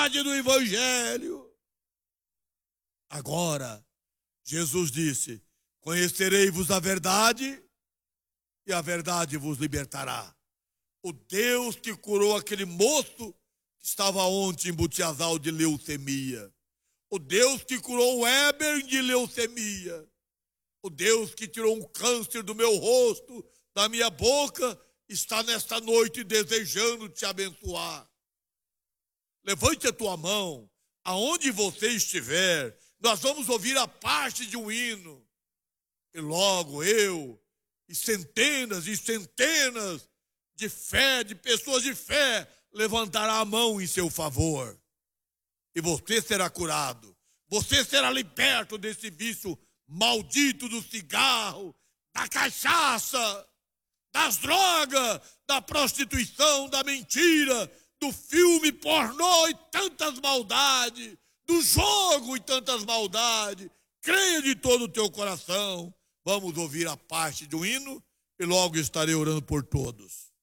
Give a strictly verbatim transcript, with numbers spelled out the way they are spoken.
verdade do Evangelho. Agora, Jesus disse: conhecereis-vos a verdade, e a verdade vos libertará. O Deus que curou aquele moço que estava ontem em Butiazal de leucemia. O Deus que curou o Heber de leucemia. O Deus que tirou um câncer do meu rosto, da minha boca, está nesta noite desejando te abençoar. Levante a tua mão, aonde você estiver, nós vamos ouvir a parte de um hino. E logo eu, e centenas e centenas de fé, de pessoas de fé, levantará a mão em seu favor. E você será curado. Você será liberto desse vício maldito do cigarro, da cachaça, das drogas, da prostituição, da mentira, do filme pornô e tantas maldades, do jogo e tantas maldades. Creia de todo o teu coração. Vamos ouvir a parte do hino e logo estarei orando por todos.